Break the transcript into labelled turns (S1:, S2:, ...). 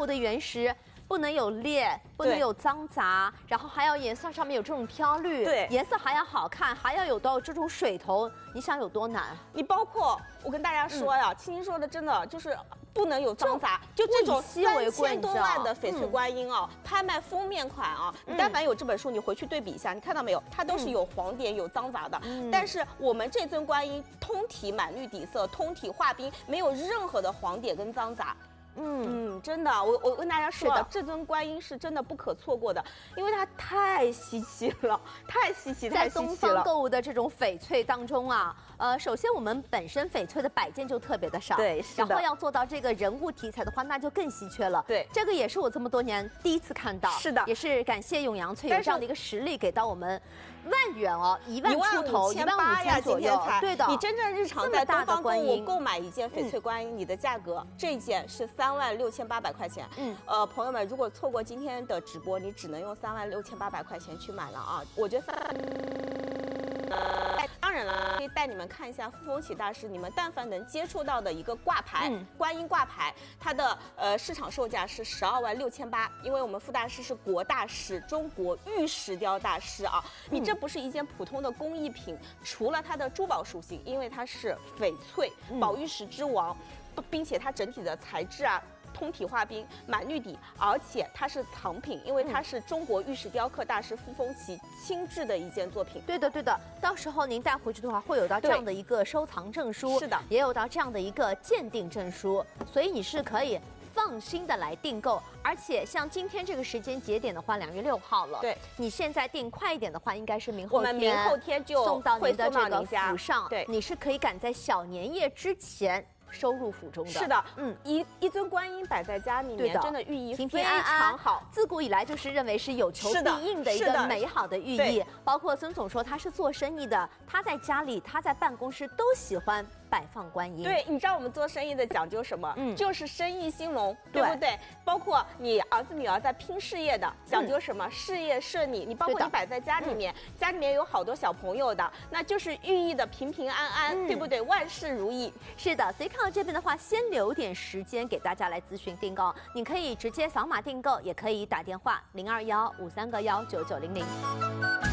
S1: 活的原石。不能有裂，不能有脏杂，然后还要颜色上面有这种飘绿，
S2: 对，
S1: 颜色还要好看，还要有到这种水头，你想有多难？
S2: 你包括我跟大家说呀，青青说的真的就是不能有脏杂，就这种3000多万的翡翠观音啊，拍卖封面款啊，你但凡有这本书，你回去对比一下，你看到没有？它都是有黄点、有脏杂的，但是我们这尊观音通体满绿底色，通体画冰，没有任何的黄点跟脏杂。真的，我跟大家说，这尊观音是真的不可错过的，因为它太稀奇了，太稀奇了。
S1: 在东方购物的这种翡翠当中啊，首先我们本身翡翠的摆件就特别的少，
S2: 对，是的。
S1: 然后要做到这个人物题材的话，那就更稀缺了。
S2: 对，
S1: 这个也是我这么多年第一次看到。
S2: 是的，
S1: 也是感谢永阳翠有这样的一个实力给到我们万元哦，1万出头，15000左右。对的，
S2: 你真正日常在东方购物购买一件翡翠观音，你的价格这一件是36800块钱。朋友们，如果错过今天的直播，你只能用36800块钱去买了啊！我觉得当然了，可以带你们看一下傅风启大师，你们但凡能接触到的一个挂牌，观音挂牌，它的市场售价是126800，因为我们傅大师是国大师，中国玉石雕大师啊，你这不是一件普通的工艺品，除了它的珠宝属性，因为它是翡翠，宝玉石之王，并且它整体的材质啊。通体画冰，满绿底，而且它是藏品，因为它是中国玉石雕刻大师傅风启亲制的一件作品。
S1: 对的，对的。到时候您带回去的话，会有到这样的一个收藏证书，
S2: 是的，
S1: 也有到这样的一个鉴定证书，所以你是可以放心的来订购。而且像今天这个时间节点的话，2月6号了，
S2: 对，
S1: 你现在订快一点的话，应该是明后天，
S2: 我们明后天就
S1: 送到您的这个
S2: 家
S1: 府上，
S2: 对，
S1: 你是可以赶在小年夜之前。收入府中的
S2: 是的，一尊观音摆在家里面，真的寓意非常好。
S1: 自古以来就是认为是有求必应的一个美好的寓意。包括孙总说他是做生意的，他在家里、他在办公室都喜欢摆放观音。
S2: 对，你知道我们做生意的讲究什么？就是生意兴隆，对不对？包括你儿子女儿在拼事业的，讲究什么？事业顺利。你包括你摆在家里面，家里面有好多小朋友的，那就是寓意的平平安安，对不对？万事如意。
S1: 是的，所以看到这边的话，先留点时间给大家来咨询订购。你可以直接扫码订购，也可以打电话0215319900。